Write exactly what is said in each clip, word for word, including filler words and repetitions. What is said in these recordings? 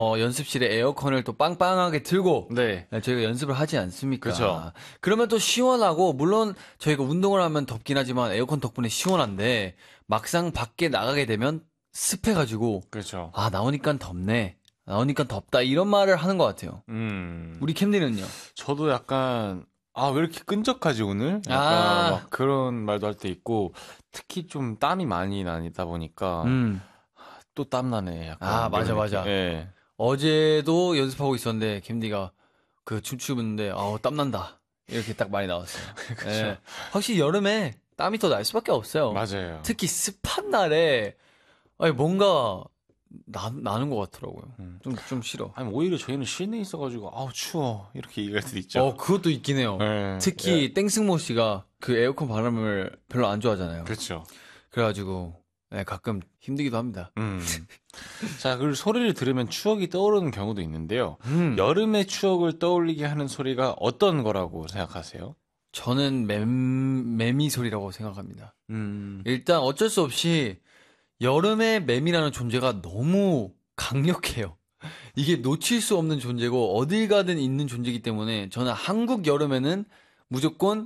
어, 연습실에 에어컨을 또 빵빵하게 틀고 네. 네, 저희가 연습을 하지 않습니까? 그렇죠. 그러면 또 시원하고 물론 저희가 운동을 하면 덥긴 하지만 에어컨 덕분에 시원한데 막상 밖에 나가게 되면 습해가지고 그렇죠. 아 나오니까 덥네. 나오니까 덥다 이런 말을 하는 것 같아요. 음. 우리 캠디는요? 저도 약간 아, 왜 이렇게 끈적하지 오늘? 약간 아. 막 그런 말도 할 때 있고 특히 좀 땀이 많이 나다 보니까 음. 또 땀나네. 약간 아, 이런 맞아, 느낌. 맞아. 예. 어제도 연습하고 있었는데 캠디가 그 춤추는데 아우 땀난다 이렇게 딱 많이 나왔어요. 예. 확실히 여름에 땀이 더 날 수밖에 없어요. 맞아요. 특히 습한 날에 아니 뭔가 나, 나는 것 같더라고요. 음. 좀, 좀 싫어. 아니 오히려 저희는 실내에 있어가지고 아우 추워 이렇게 얘기할 수도 있죠. 어 그것도 있긴 해요. 네. 특히 땡승모 씨가 그 에어컨 바람을 별로 안 좋아하잖아요. 그렇죠. 그래가지고 네, 가끔 힘들기도 합니다. 음. 자, 그리고 소리를 들으면 추억이 떠오르는 경우도 있는데요. 음. 여름의 추억을 떠올리게 하는 소리가 어떤 거라고 생각하세요? 저는 맴, 매미 소리라고 생각합니다. 음. 일단 어쩔 수 없이 여름의 매미라는 존재가 너무 강력해요. 이게 놓칠 수 없는 존재고 어딜 가든 있는 존재이기 때문에 저는 한국 여름에는 무조건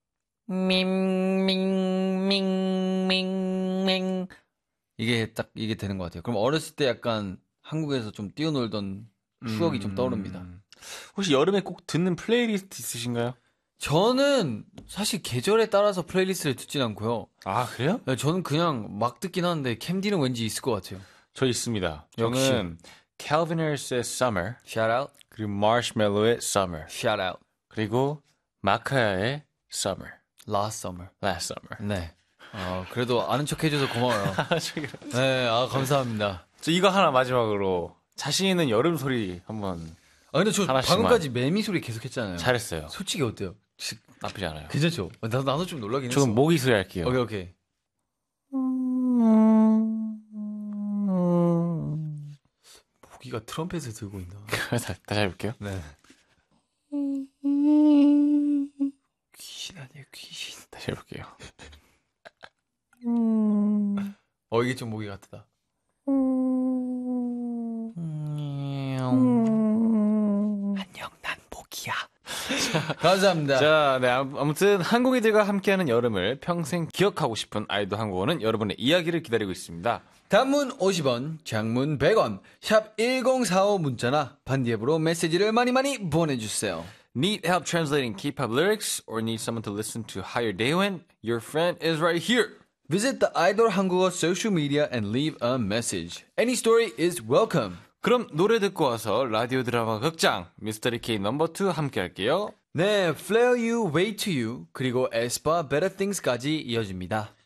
밍밍밍밍밍 이게 딱 이게 되는 것 같아요. 그럼 어렸을 때 약간 한국에서 좀 뛰어놀던 추억이 음. 좀 떠오릅니다. 혹시 여름에 꼭 듣는 플레이리스트 있으신가요? 저는 사실 계절에 따라서 플레이리스트를 듣진 않고요. 아, 그래요? 네, 저는 그냥 막 듣긴 하는데 캠디는 왠지 있을 것 같아요. 저 있습니다. 역시. 저는 Calvin Harris의 Summer, Shout out, 그리고 Marshmallow의 Summer, shout out. 그리고 마카야의 Summer, Last summer. Last Summer. 네. 어, 그래도 아는 척 해줘서 고마워요. 네, 아, 감사합니다. 저 이거 하나 마지막으로 자신 있는 여름 소리 한번 아, 근데 저 하나씩만. 방금까지 매미 소리 계속 했잖아요. 잘했어요. 솔직히 어때요? 나쁘지 않아요. 괜찮죠? 나도, 나도 좀 놀라긴 했어. 저는 모기 소리 할게요. 오케이, 오케이. 모기가 트럼펫을 들고 있나? 다시 해볼게요. 네. 귀신 아니에요, 귀신. 다시 해볼게요. 어, 이게 좀 모기 같다. 안녕, 난 모기야. 감사합니다. 자, 네, 아무튼 한국인들과 함께하는 여름을 평생 기억하고 싶은 아이돌 한국어는 여러분의 이야기를 기다리고 있습니다. 단문 오십 원, 장문 백 원, 샵 일공사오 문자나 반디앱으로 메시지를 많이 많이 보내주세요. Need help translating K-pop lyrics or need someone to listen to how your day went? Your friend is right here. Visit the 아이돌 한국어 social media and leave a message. Any story is welcome. 그럼 노래 듣고 와서 라디오 드라마 극장 미스터리 K 넘버 투 함께 할게요. 네, Flare You, Way to You, 그리고 aespa, Better Things까지 이어집니다.